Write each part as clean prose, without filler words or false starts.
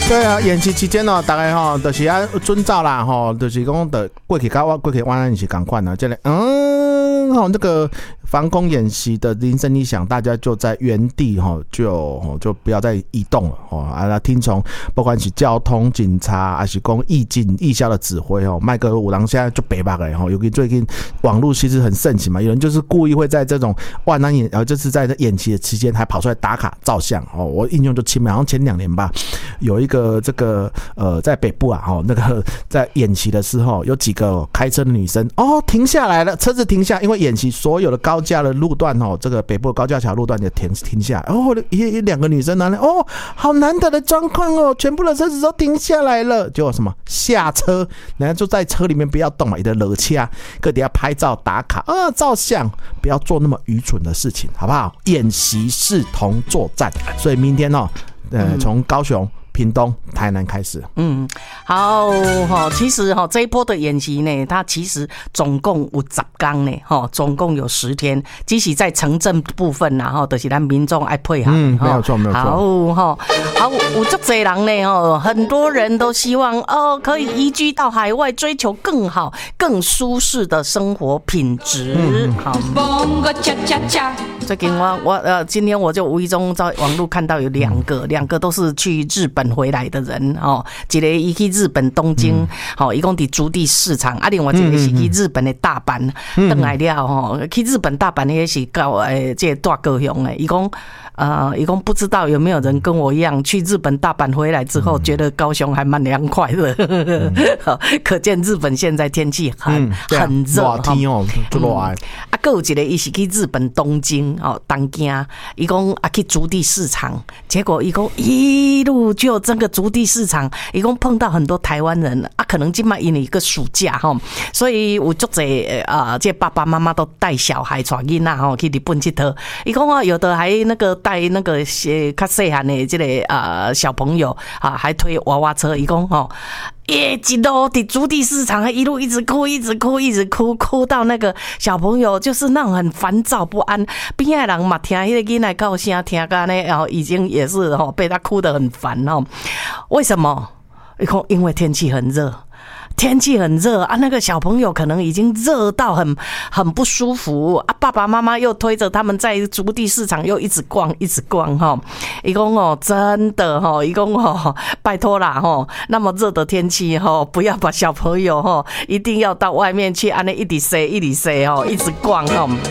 对啊，演习期间哦，大概吼就是要遵照啦吼，就是讲的过去跟过去湾是同款的，这个那个防空演习的铃声一响，大家就在原地吼就不要再移动了吼，啊，听从不管是交通警察还是讲义警义消的指挥吼，麦克五郎现在就北巴了吼，尤其最近网络其实很盛行嘛，有人就是故意会在这种万安演，就是在演习的期间还跑出来打卡照相哦，我印象就清楚，好像前2年吧，有一个这个在北部啊那个在演习的时候，有几个开车的女生停下来了，车子停下，因为演习所有的高架的路段这个北部的高架桥路段就停下来，2个女生呢好难得的状况全部的车子都停下来了，结果什么下车，人家就在车里面不要动嘛，你的热气啊，各地要拍照打卡照相，不要做那么愚蠢的事情，好不好？演习视同作战，所以明天从高雄、屏东、台南开始。 好其实这一波的演习呢，它其实总共有10天呢，总共有10天，只是在城镇部分啦，就是咱民众爱配合。 没有错，没有错。 好，有足多人呢，很多人都希望可以移居到海外，追求更好、更舒适的生活品质。好。最近今天我就无意中在网络看到有两个都是去日本回来的人一个伊去日本东京伊讲伫竹地市场另外一个是去日本的大阪回来了去日本大阪那是到这大高雄的伊讲不知道有没有人跟我一样去日本大阪回来之后觉得高雄还蛮凉快的可见日本现在天气很热热天就热爱还有一个伊是去日本东京东京伊讲去竹地市场，结果伊讲一路就整个竹地市场伊讲碰到很多台湾人可能现在因为一个暑假所以有很多这爸爸妈妈都带小孩带囡仔去日本去佗，伊讲有的还那个带那个较细汉的这个小朋友还推娃娃车，伊讲一路在竹地市场一路一直哭到那个小朋友就是那种很烦躁不安，边的人嘛听那个囡仔叫声听到呢已经也是被他哭得很烦为什么？因为天气很热那个小朋友可能已经热到很不舒服爸爸妈妈又推着他们在竹地市场又一直逛伊讲真的伊讲拜托啦那么热的天气不要把小朋友一定要到外面去一直塞一直逛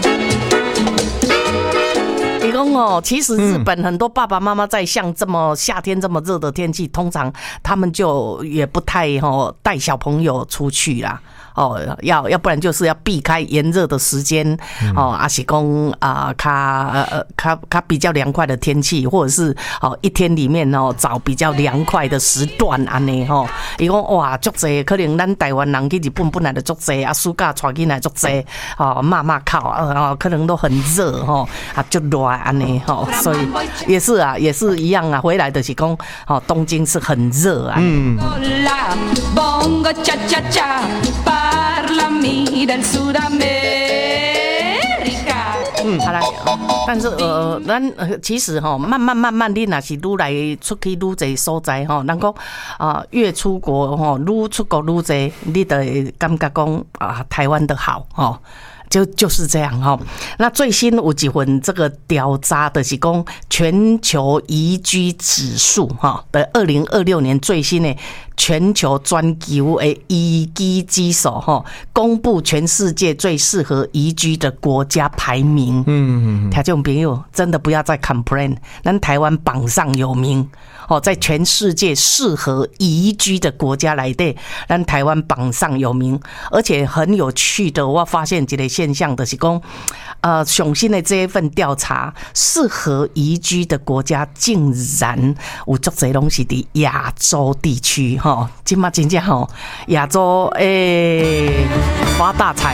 伊讲其实日本很多爸爸妈妈在像这么夏天这么热的天气，通常他们就也不太带小朋友出去啦。要不然就是要避开炎热的时间还是讲较比较凉快的天气，或者是一天里面找比较凉快的时段安尼伊讲哇足济，可能咱台湾人去日本本来就足济暑假带囡仔足济骂靠可能都很热就热安尼所以也是一样回来的是讲东京是很热好啦，但是咱其实慢慢你若是愈来出去愈侪所在咱讲越出国愈出国愈侪，你就会感觉讲台湾的好就是这样那最新有一份这个调查就是讲全球宜居指数的2026年最新的全球全球的宜居指数公布全世界最适合宜居的国家排名。听众朋友真的不要再 complain， 咱台湾榜上有名在全世界适合宜居的国家内底，咱台湾榜上有名。而且很有趣的，我发现一个现象就是讲上新的这一份调查，适合宜居的国家竟然有足侪拢是伫亚洲地区现在真正亚洲发大财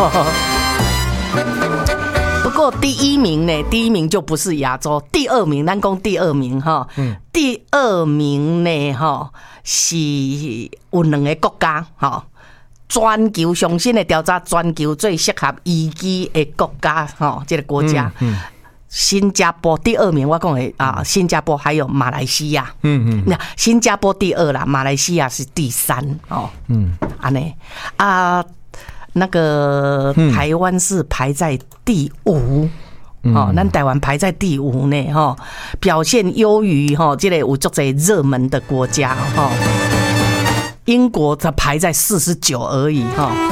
不过第一名就不是亚洲，第二名咱讲第二名第二名呢是有2个国家全球上新的调查，全球最适合宜居的国家这个国家新加坡第2名，我讲的啊，新加坡还有马来西亚。那新加坡第2啦，马来西亚是第3哦。安尼啊，那个台湾是排在第5。咱台湾排在第5呢，表现优于这个有足侪热门的国家，英国才排在49而已，